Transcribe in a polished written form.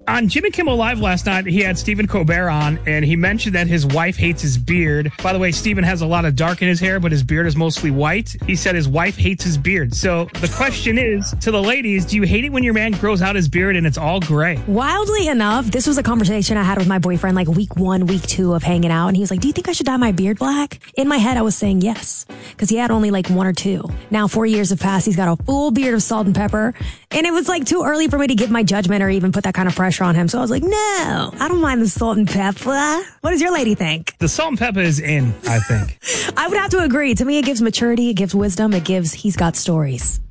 On Jimmy Kimmel Live last night, he had Stephen Colbert on, and he mentioned that his wife hates his beard. By the way, Stephen has a lot of dark in his hair, but his beard is mostly white. He said his wife hates his beard. So the question is, to the ladies, do you hate it when your man grows out his beard and it's all gray? Wildly enough, this was a conversation I had with my boyfriend like week 1, week 2 of hanging out. And he was like, do you think I should dye my beard black? In my head, I was saying yes, because he had only like 1 or 2. Now 4 years have passed. He's got a full beard of salt and pepper. And it was like too early for me to give my judgment or even put that kind of pressure on him. So I was like, no, I don't mind the salt and pepper. What does your lady think? The salt and pepper is in, I think. I would have to agree. To me, it gives maturity. It gives wisdom. It gives he's got stories.